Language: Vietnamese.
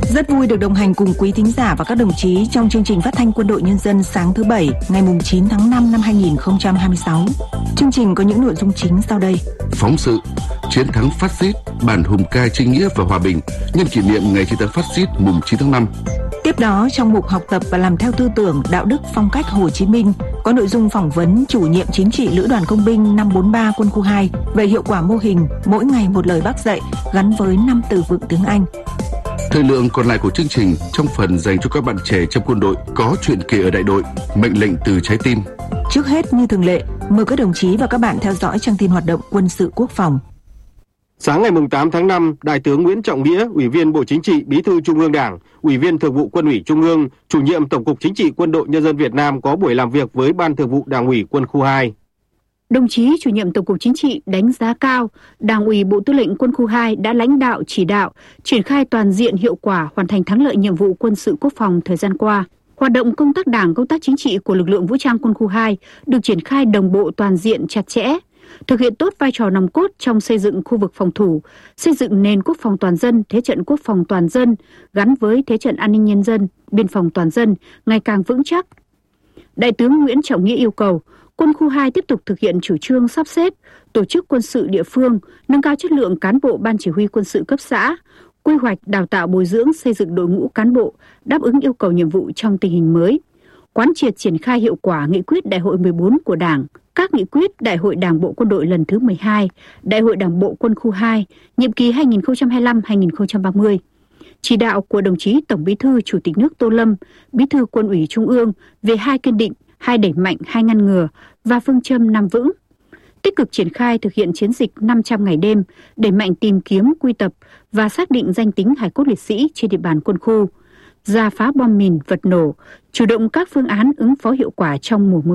Rất vui được đồng hành cùng quý thính giả và các đồng chí trong chương trình phát thanh Quân đội Nhân dân sáng thứ Bảy, ngày 9 tháng 5 năm 2026. Chương trình có những nội dung chính sau đây. Phóng sự, chiến thắng phát xít, bản hùng ca chính nghĩa và hòa bình nhân kỷ niệm ngày chiến thắng phát xít mùng 9 tháng 5. Tiếp đó, trong mục học tập và làm theo tư tưởng, đạo đức, phong cách Hồ Chí Minh, có nội dung phỏng vấn chủ nhiệm chính trị Lữ đoàn Công binh 543 Quân khu 2 về hiệu quả mô hình mỗi ngày một lời Bác dạy gắn với 5 từ vựng tiếng Anh. Thời lượng còn lại của chương trình trong phần dành cho các bạn trẻ trong quân đội có chuyện kể ở đại đội, mệnh lệnh từ trái tim. Trước hết, như thường lệ, mời các đồng chí và các bạn theo dõi trang tin hoạt động quân sự quốc phòng. Sáng ngày 8 tháng 5, Đại tướng Nguyễn Trọng Nghĩa, Ủy viên Bộ Chính trị, Bí thư Trung ương Đảng, Ủy viên Thường vụ Quân ủy Trung ương, Chủ nhiệm Tổng cục Chính trị Quân đội Nhân dân Việt Nam có buổi làm việc với Ban Thường vụ Đảng ủy Quân khu 2. Đồng chí Chủ nhiệm Tổng cục Chính trị đánh giá cao Đảng ủy Bộ Tư lệnh Quân khu 2 đã lãnh đạo chỉ đạo, triển khai toàn diện hiệu quả hoàn thành thắng lợi nhiệm vụ quân sự quốc phòng thời gian qua. Hoạt động công tác đảng, công tác chính trị của lực lượng vũ trang Quân khu 2 được triển khai đồng bộ toàn diện chặt chẽ, thực hiện tốt vai trò nòng cốt trong xây dựng khu vực phòng thủ, xây dựng nền quốc phòng toàn dân, thế trận quốc phòng toàn dân gắn với thế trận an ninh nhân dân, biên phòng toàn dân ngày càng vững chắc. Đại tướng Nguyễn Trọng Nghĩa yêu cầu Quân khu 2 tiếp tục thực hiện chủ trương sắp xếp, tổ chức quân sự địa phương, nâng cao chất lượng cán bộ ban chỉ huy quân sự cấp xã, quy hoạch đào tạo bồi dưỡng xây dựng đội ngũ cán bộ đáp ứng yêu cầu nhiệm vụ trong tình hình mới, quán triệt triển khai hiệu quả nghị quyết Đại hội 14 của Đảng, các nghị quyết Đại hội Đảng bộ Quân đội lần thứ 12, Đại hội Đảng bộ Quân khu 2, nhiệm kỳ 2025-2030. Chỉ đạo của đồng chí Tổng Bí thư Chủ tịch nước Tô Lâm, Bí thư Quân ủy Trung ương về 2 kiên định, 2 đẩy mạnh, 2 ngăn ngừa và phương châm 5 vững. Tích cực triển khai thực hiện chiến dịch 500 ngày đêm, đẩy mạnh tìm kiếm, quy tập và xác định danh tính hài cốt liệt sĩ trên địa bàn quân khu, rà phá bom mìn, vật nổ, chủ động các phương án ứng phó hiệu quả trong mùa mưa